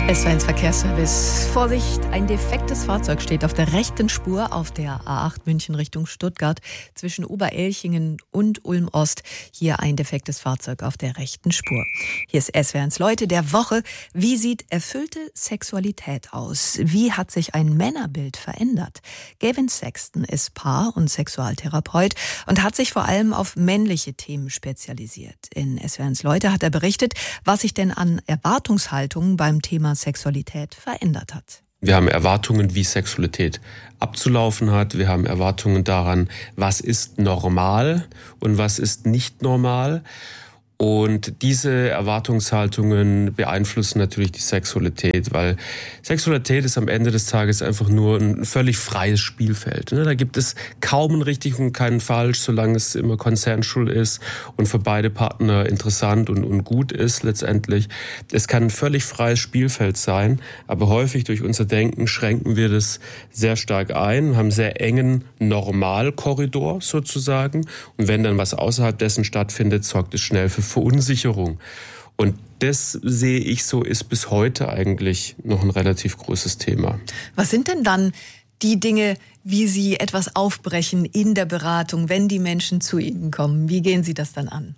SWR1 Verkehrsservice. Vorsicht, ein defektes Fahrzeug steht auf der rechten Spur auf der A8 München Richtung Stuttgart zwischen Oberelchingen und Ulm-Ost. Hier ein defektes Fahrzeug auf der rechten Spur. Hier ist SWR1 Leute der Woche. Wie sieht erfüllte Sexualität aus? Wie hat sich ein Männerbild verändert? Gavin Sexton ist Paar- und Sexualtherapeut und hat sich vor allem auf männliche Themen spezialisiert. In SWR1 Leute hat er berichtet, was sich denn an Erwartungshaltungen beim Thema Sexualität verändert hat. Wir haben Erwartungen, wie Sexualität abzulaufen hat. Wir haben Erwartungen daran, was ist normal und was ist nicht normal. Und diese Erwartungshaltungen beeinflussen natürlich die Sexualität, weil Sexualität ist am Ende des Tages einfach nur ein völlig freies Spielfeld. Da gibt es kaum ein richtig und keinen falsch, solange es immer consensual ist und für beide Partner interessant und gut ist letztendlich. Es kann ein völlig freies Spielfeld sein, aber häufig durch unser Denken schränken wir das sehr stark ein, haben einen sehr engen Normalkorridor sozusagen. Und wenn dann was außerhalb dessen stattfindet, sorgt es schnell für Verunsicherung. Und das sehe ich so, ist bis heute eigentlich noch ein relativ großes Thema. Was sind denn dann die Dinge, wie Sie etwas aufbrechen in der Beratung, wenn die Menschen zu Ihnen kommen? Wie gehen Sie das dann an?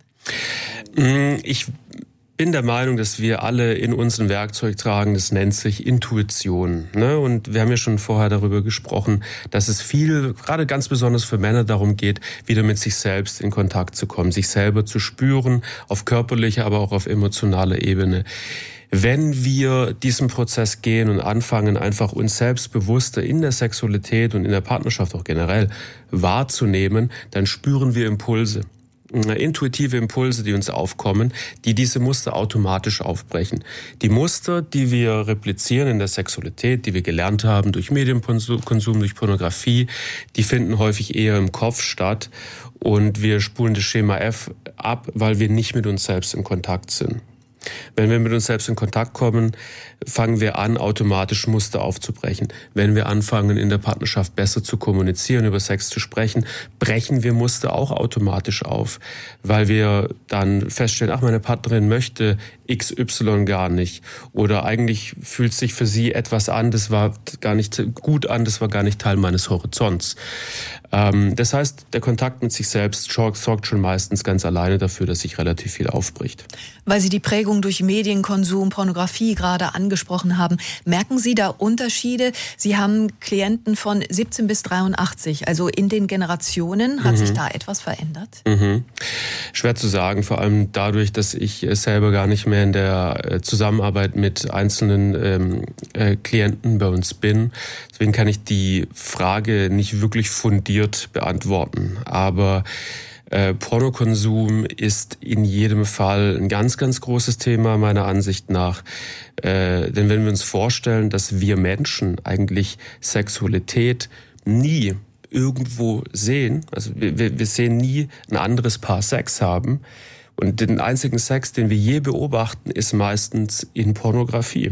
Ich bin der Meinung, dass wir alle in uns ein Werkzeug tragen, das nennt sich Intuition. Und wir haben ja schon vorher darüber gesprochen, dass es viel, gerade ganz besonders für Männer, darum geht, wieder mit sich selbst in Kontakt zu kommen, sich selber zu spüren, auf körperlicher, aber auch auf emotionaler Ebene. Wenn wir diesen Prozess gehen und anfangen, einfach uns selbstbewusster in der Sexualität und in der Partnerschaft auch generell wahrzunehmen, dann spüren wir Impulse. Intuitive Impulse, die uns aufkommen, die diese Muster automatisch aufbrechen. Die Muster, die wir replizieren in der Sexualität, die wir gelernt haben durch Medienkonsum, durch Pornografie, die finden häufig eher im Kopf statt und wir spulen das Schema F ab, weil wir nicht mit uns selbst in Kontakt sind. Wenn wir mit uns selbst in Kontakt kommen, fangen wir an, automatisch Muster aufzubrechen. Wenn wir anfangen, in der Partnerschaft besser zu kommunizieren, über Sex zu sprechen, brechen wir Muster auch automatisch auf, weil wir dann feststellen, meine Partnerin möchte XY gar nicht. Oder eigentlich fühlt sich für sie etwas an, das war gar nicht gut an, das war gar nicht Teil meines Horizonts. Das heißt, der Kontakt mit sich selbst sorgt schon meistens ganz alleine dafür, dass sich relativ viel aufbricht. Weil Sie die Prägung durch Medienkonsum, Pornografie gerade angesprochen haben, merken Sie da Unterschiede? Sie haben Klienten von 17 bis 83, also in den Generationen. Hat sich da etwas verändert? Schwer zu sagen, vor allem dadurch, dass ich selber gar nicht mehr in der Zusammenarbeit mit einzelnen Klienten bei uns bin. Deswegen kann ich die Frage nicht wirklich fundiert beantworten. Aber Pornokonsum ist in jedem Fall ein ganz, ganz großes Thema meiner Ansicht nach. Denn wenn wir uns vorstellen, dass wir Menschen eigentlich Sexualität nie irgendwo sehen, also wir sehen nie ein anderes Paar Sex haben, und den einzigen Sex, den wir je beobachten, ist meistens in Pornografie.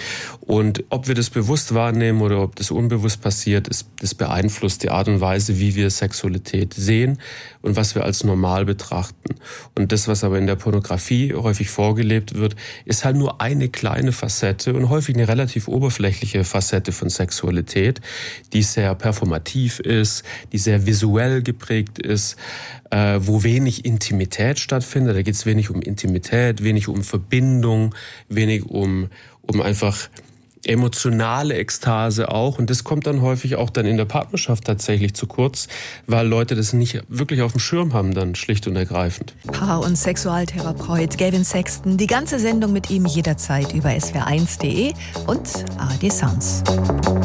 Und ob wir das bewusst wahrnehmen oder ob das unbewusst passiert, das beeinflusst die Art und Weise, wie wir Sexualität sehen und was wir als normal betrachten. Und das, was aber in der Pornografie häufig vorgelebt wird, ist halt nur eine kleine Facette und häufig eine relativ oberflächliche Facette von Sexualität, die sehr performativ ist, die sehr visuell geprägt ist, wo wenig Intimität stattfindet. Da geht es wenig um Intimität, wenig um Verbindung, wenig um einfach emotionale Ekstase auch. Und das kommt dann häufig auch dann in der Partnerschaft tatsächlich zu kurz, weil Leute das nicht wirklich auf dem Schirm haben, dann schlicht und ergreifend. Paar- und Sexualtherapeut Gavin Sexton. Die ganze Sendung mit ihm jederzeit über swr1.de und ARD Sounds.